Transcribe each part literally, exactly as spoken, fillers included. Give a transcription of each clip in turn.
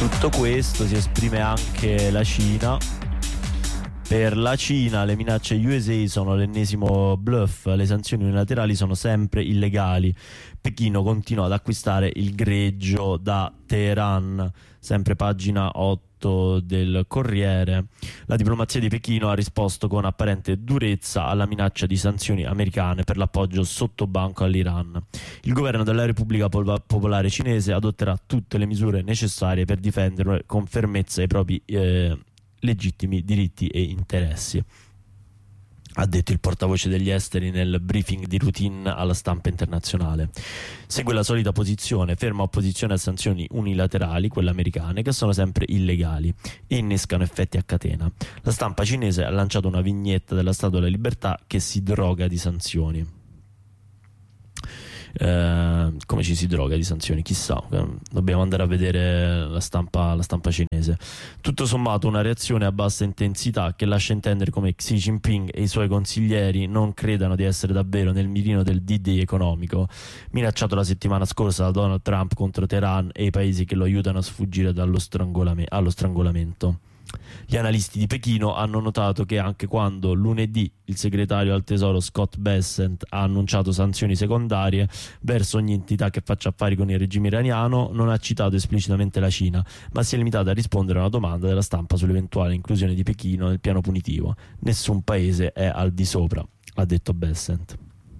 tutto questo si esprime anche la Cina. Per la Cina le minacce U S A sono l'ennesimo bluff, le sanzioni unilaterali sono sempre illegali. Pechino continua ad acquistare il greggio da Teheran, sempre pagina otto del Corriere. La diplomazia di Pechino ha risposto con apparente durezza alla minaccia di sanzioni americane per l'appoggio sottobanco all'Iran. Il governo della Repubblica Popolare Cinese adotterà tutte le misure necessarie per difendere con fermezza i propri eh, legittimi diritti e interessi, ha detto il portavoce degli esteri nel briefing di routine alla stampa internazionale. Segue la solita posizione, ferma opposizione a sanzioni unilaterali, quelle americane, che sono sempre illegali e innescano effetti a catena. La stampa cinese ha lanciato una vignetta della Statua della Libertà che si droga di sanzioni. Eh, come ci si droga di sanzioni, chissà, dobbiamo andare a vedere la stampa, la stampa cinese. Tutto sommato una reazione a bassa intensità che lascia intendere come Xi Jinping e i suoi consiglieri non credano di essere davvero nel mirino del D-Day economico minacciato la settimana scorsa da Donald Trump contro Teheran e i paesi che lo aiutano a sfuggire dallo strangolame- allo strangolamento. Gli analisti di Pechino hanno notato che anche quando lunedì il segretario al tesoro Scott Bessent ha annunciato sanzioni secondarie verso ogni entità che faccia affari con il regime iraniano, non ha citato esplicitamente la Cina, ma si è limitato a rispondere a una domanda della stampa sull'eventuale inclusione di Pechino nel piano punitivo. Nessun paese è al di sopra, ha detto Bessent.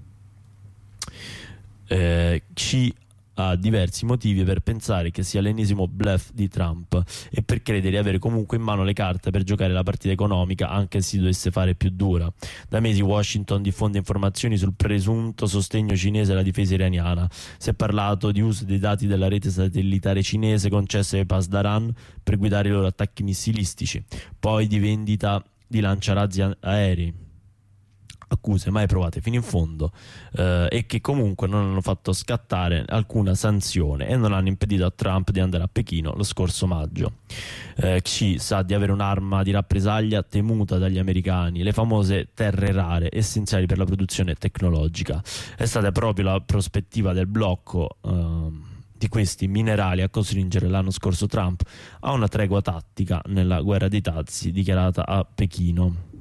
Eh, Xi ha diversi motivi per pensare che sia l'ennesimo bluff di Trump e per credere di avere comunque in mano le carte per giocare la partita economica anche se si dovesse fare più dura. Da mesi Washington diffonde informazioni sul presunto sostegno cinese alla difesa iraniana. Si è parlato di uso dei dati della rete satellitare cinese concessa ai Pasdaran per guidare i loro attacchi missilistici, poi di vendita di lanciarazzi aerei, accuse mai provate fino in fondo eh, e che comunque non hanno fatto scattare alcuna sanzione e non hanno impedito a Trump di andare a Pechino lo scorso maggio. eh, Xi sa di avere un'arma di rappresaglia temuta dagli americani, le famose terre rare essenziali per la produzione tecnologica. È stata proprio la prospettiva del blocco eh, di questi minerali a costringere l'anno scorso Trump a una tregua tattica nella guerra dei dazi dichiarata a Pechino.